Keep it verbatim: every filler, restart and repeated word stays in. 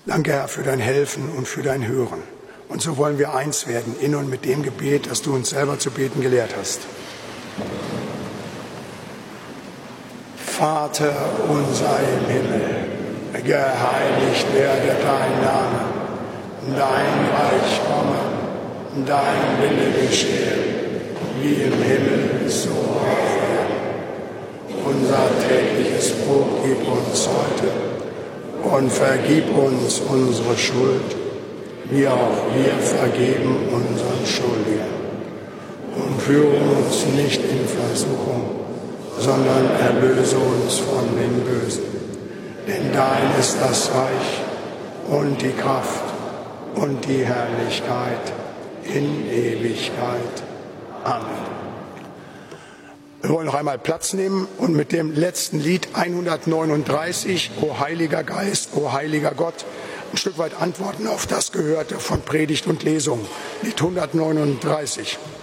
Danke, Herr, für dein Helfen und für dein Hören. Und so wollen wir eins werden, in und mit dem Gebet, das du uns selber zu beten gelehrt hast. Vater unser im Himmel, geheiligt werde dein Name, dein Reich komme, dein Wille geschehe, wie im Himmel, so auf Erden. Unser tägliches Brot gib uns heute und vergib uns unsere Schuld, wie auch wir vergeben unseren Schuldigen. Und führe uns nicht in Versuchung, sondern erlöse uns von dem Bösen. Denn dein ist das Reich und die Kraft und die Herrlichkeit in Ewigkeit. Amen. Wir wollen noch einmal Platz nehmen und mit dem letzten Lied hundertneununddreißig, O Heiliger Geist, O Heiliger Gott, ein Stück weit antworten auf das Gehörte von Predigt und Lesung. Lied hundertneununddreißig.